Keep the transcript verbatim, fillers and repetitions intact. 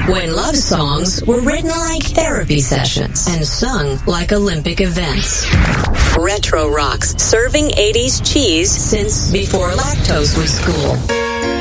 when love songs were written like therapy sessions and sung like Olympic events. Retro Rocks, serving eighties cheese since before lactose was cool.